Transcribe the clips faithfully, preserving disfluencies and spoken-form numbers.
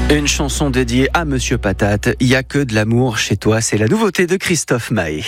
Une chanson dédiée à Monsieur Patate. Il n'y a que de l'amour chez toi. C'est la nouveauté de Christophe Maé.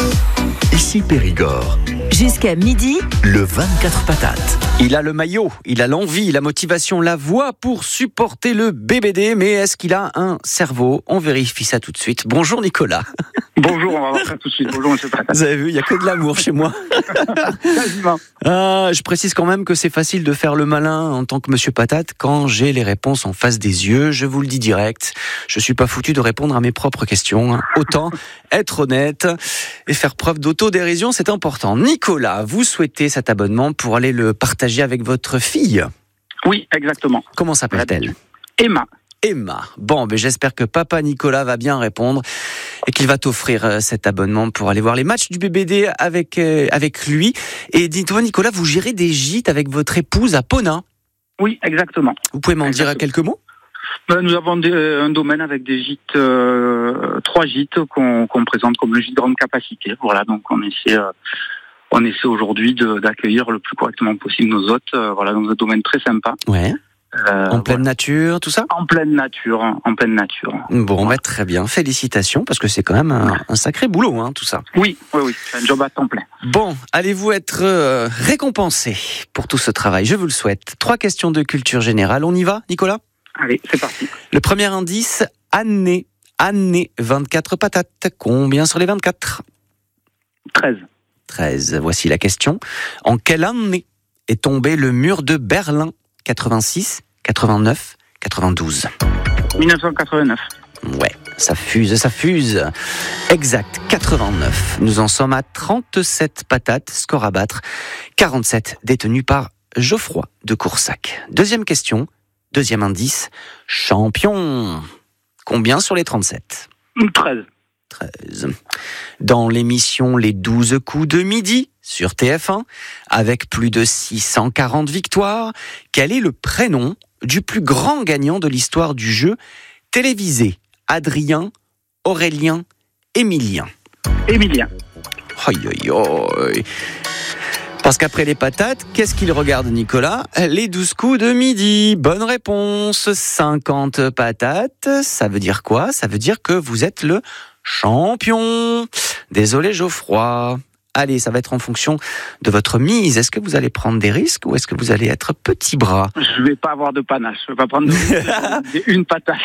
Ici Périgord. Jusqu'à midi, Le vingt-quatre patates. Il a le maillot, il a l'envie, la motivation, la voix pour supporter le B B D. Mais est-ce qu'il a un cerveau? On vérifie ça tout de suite. Bonjour Nicolas. Bonjour, on va voir ça tout de suite. Bonjour, monsieur Patate. Vous avez vu, il n'y a que de l'amour chez moi. Quasiment. Ah, je précise quand même que c'est facile de faire le malin en tant que Monsieur Patate quand j'ai les réponses en face des yeux. Je vous le dis direct, je suis pas foutu de répondre à mes propres questions. Autant être honnête et faire preuve d'autodérision, c'est important. Nicolas, vous souhaitez cet abonnement pour aller le partager avec votre fille? Oui, exactement. Comment s'appelle-t-elle? Emma. Emma. Bon, ben j'espère que papa Nicolas va bien répondre et qu'il va t'offrir euh, cet abonnement pour aller voir les matchs du B B D avec euh, avec lui. Et dites-moi Nicolas, vous gérez des gîtes avec votre épouse à Ponin. Oui, exactement. Vous pouvez m'en Exactement. dire quelques mots? Ben, nous avons des- un domaine avec des gîtes, euh, trois gîtes qu'on qu'on présente comme le gîte grande capacité. Voilà, donc on essaie, euh, on essaie aujourd'hui de- d'accueillir le plus correctement possible nos hôtes. euh, voilà, dans un domaine très sympa. Ouais. Euh, En pleine voilà. nature, tout ça? En pleine nature, hein, en pleine nature. Bon, bah, très bien. Félicitations, parce que c'est quand même un, un sacré boulot, hein, tout ça. Oui, oui, oui, c'est un job à temps plein. Bon, allez-vous être euh, récompensé pour tout ce travail? Je vous le souhaite. Trois questions de culture générale. On y va, Nicolas? Allez, c'est parti. Le premier indice, année. Année, vingt-quatre patates. Combien sur les vingt-quatre? treize. treize. Voici la question. En quelle année est tombé le mur de Berlin? quatre-vingt-six, quatre-vingt-neuf, quatre-vingt-douze. dix-neuf cent quatre-vingt-neuf. Ouais, ça fuse, ça fuse. Exact, quatre-vingt-neuf. Nous en sommes à trente-sept patates, score à battre. quarante-sept détenus par Geoffroy de Coursac. Deuxième question, deuxième indice, champion. Combien sur les trente-sept? treize. treize. Dans l'émission Les douze coups de midi sur T F un, avec plus de six cent quarante victoires, quel est le prénom du plus grand gagnant de l'histoire du jeu télévisé? Adrien, Aurélien, Émilien. Émilien. Aïe, aïe, aïe. Parce qu'après les patates, qu'est-ce qu'il regarde Nicolas? Les douze coups de midi. Bonne réponse. cinquante patates. Ça veut dire quoi? Ça veut dire que vous êtes le champion. Désolé Geoffroy. Allez, ça va être en fonction de votre mise. Est-ce que vous allez prendre des risques ou est-ce que vous allez être petit bras? Je vais pas avoir de panache. Je vais pas prendre de- une patate.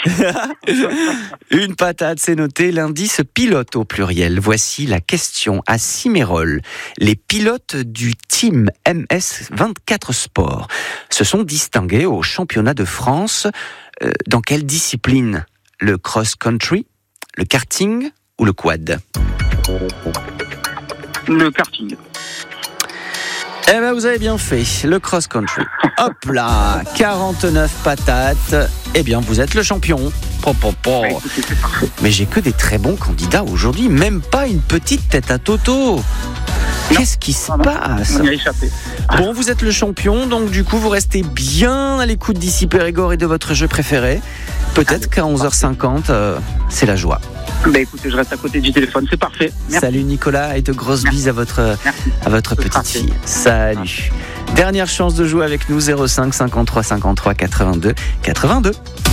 Une patate, c'est noté. L'indice pilote au pluriel. Voici la question à Cimérol. Les pilotes du team M S vingt-quatre Sport se sont distingués au championnat de France. Euh, dans quelle discipline? Le cross-country, le karting ou le quad? Le karting. Eh ben, vous avez bien fait, le cross-country. Hop là, quarante-neuf patates. Eh bien, vous êtes le champion. Po, po, po. Ouais, écoutez, c'est parfait. Mais j'ai que des très bons candidats aujourd'hui, même pas une petite tête à Toto. Qu'est-ce qui se Non, non. passe? On y a échappé. Bon, vous êtes le champion, donc du coup, vous restez bien à l'écoute d'ici Périgord et de votre jeu préféré. Peut-être qu'à onze heures cinquante, euh, c'est la joie. Ben écoutez, je reste à côté du téléphone, c'est parfait. Merci. Salut Nicolas et de grosses Merci. bises à votre, Merci. à votre C'est petite parfait. fille. Salut. Dernière chance de jouer avec nous, zéro cinq cinquante-trois cinquante-trois quatre-vingt-deux quatre-vingt-deux.